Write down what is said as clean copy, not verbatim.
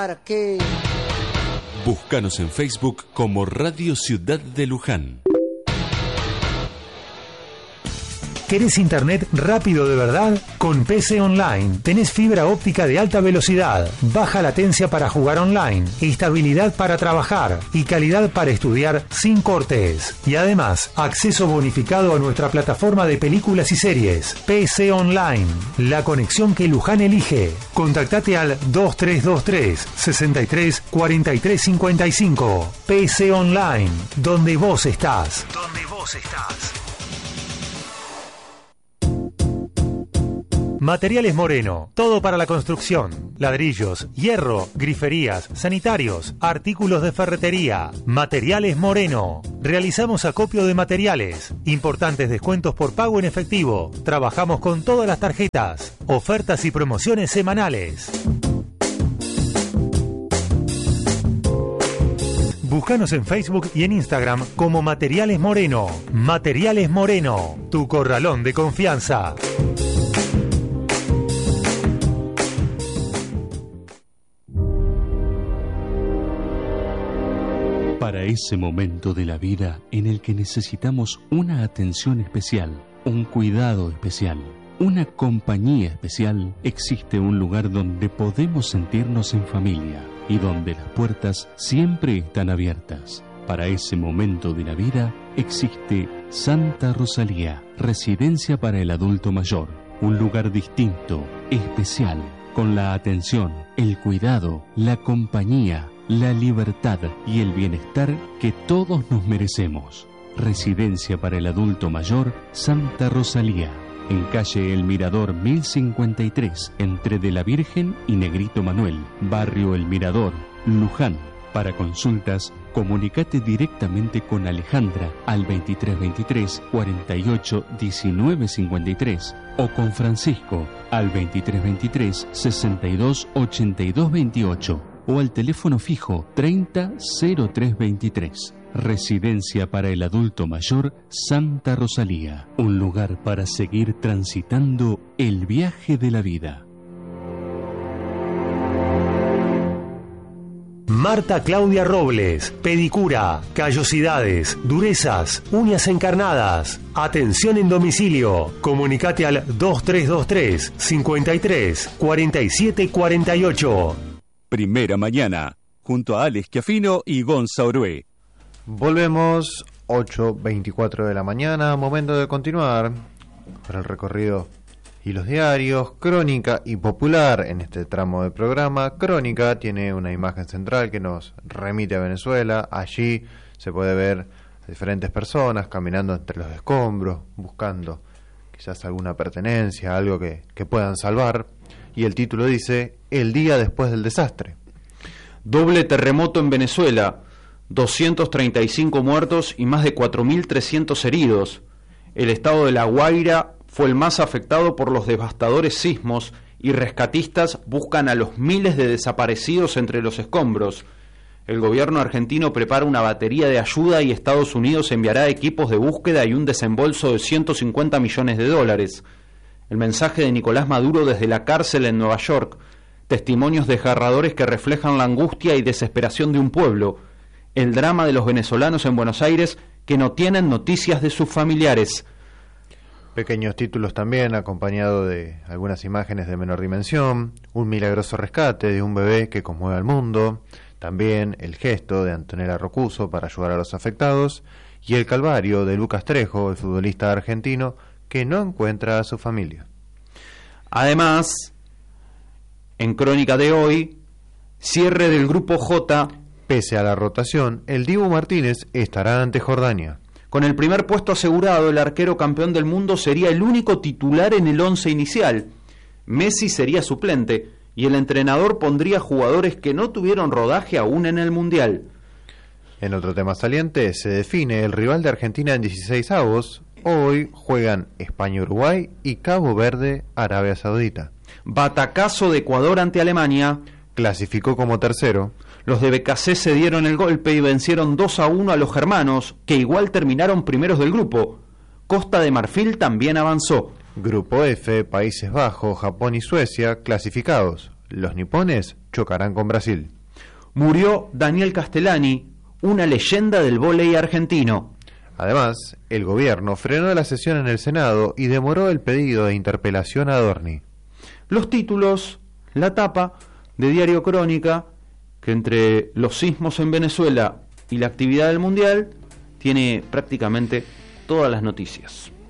¿Para qué? Búscanos en Facebook como Radio Ciudad de Luján. ¿Querés internet rápido de verdad? Con PC Online tenés fibra óptica de alta velocidad, baja latencia para jugar online, estabilidad para trabajar y calidad para estudiar sin cortes. Y además, acceso bonificado a nuestra plataforma de películas y series. PC Online, la conexión que Luján elige. Contactate al 2323 63 43 55. PC Online, donde vos estás. Donde vos estás. Materiales Moreno, todo para la construcción, ladrillos, hierro, griferías, sanitarios, artículos de ferretería. Materiales Moreno, realizamos acopio de materiales, importantes descuentos por pago en efectivo, trabajamos con todas las tarjetas, ofertas y promociones semanales. Búscanos en Facebook y en Instagram como Materiales Moreno. Materiales Moreno, tu corralón de confianza. Para ese momento de la vida en el que necesitamos una atención especial, un cuidado especial, una compañía especial, existe un lugar donde podemos sentirnos en familia y donde las puertas siempre están abiertas. Para ese momento de la vida existe Santa Rosalía, residencia para el adulto mayor, un lugar distinto, especial, con la atención, el cuidado, la compañía, la libertad y el bienestar que todos nos merecemos. Residencia para el adulto mayor Santa Rosalía, en calle El Mirador 1053, entre De la Virgen y Negrito Manuel, barrio El Mirador, Luján. Para consultas, comunicate directamente con Alejandra al 2323 48 19 53 o con Francisco al 2323 62 82 28. O al teléfono fijo 300323. Residencia para el adulto mayor Santa Rosalía. Un lugar para seguir transitando el viaje de la vida. Marta Claudia Robles, pedicura, callosidades, durezas, uñas encarnadas. Atención en domicilio. Comunicate al 2323 53 47 48. Primera Mañana, junto a Alex Chiafino y Gonza Orué. Volvemos, 8:24 de la mañana, momento de continuar con el recorrido y los diarios. Crónica y Popular en este tramo del programa. Crónica tiene una imagen central que nos remite a Venezuela. Allí se puede ver diferentes personas caminando entre los escombros, buscando quizás alguna pertenencia, algo que puedan salvar. Y el título dice: El día después del desastre. Doble terremoto en Venezuela, 235 muertos y más de 4.300 heridos. El estado de La Guaira fue el más afectado por los devastadores sismos y rescatistas buscan a los miles de desaparecidos entre los escombros. El gobierno argentino prepara una batería de ayuda y Estados Unidos enviará equipos de búsqueda y un desembolso de $150 millones. El mensaje de Nicolás Maduro desde la cárcel en Nueva York. Testimonios desgarradores que reflejan la angustia y desesperación de un pueblo. El drama de los venezolanos en Buenos Aires que no tienen noticias de sus familiares. Pequeños títulos también, acompañado de algunas imágenes de menor dimensión. Un milagroso rescate de un bebé que conmueve al mundo. También el gesto de Antonella Rocuso para ayudar a los afectados. Y el calvario de Lucas Trejo, el futbolista argentino, que no encuentra a su familia. Además, en Crónica de hoy, cierre del Grupo J. Pese a la rotación, el Dibu Martínez estará ante Jordania. Con el primer puesto asegurado, el arquero campeón del mundo sería el único titular en el once inicial. Messi sería suplente y el entrenador pondría jugadores que no tuvieron rodaje aún en el Mundial. En otro tema saliente, se define el rival de Argentina en 16avos. Hoy juegan España-Uruguay y Cabo Verde-Arabia Saudita. Batacazo de Ecuador ante Alemania. Clasificó como tercero. Los de BKC se dieron el golpe y vencieron 2-1 a los germanos, que igual terminaron primeros del grupo. Costa de Marfil también avanzó. Grupo F, Países Bajos, Japón y Suecia clasificados. Los nipones chocarán con Brasil. Murió Daniel Castellani, una leyenda del vóley argentino. Además, el gobierno frenó la sesión en el Senado y demoró el pedido de interpelación a Adorni. Los títulos, la tapa de Diario Crónica, que entre los sismos en Venezuela y la actividad del Mundial tiene prácticamente todas las noticias.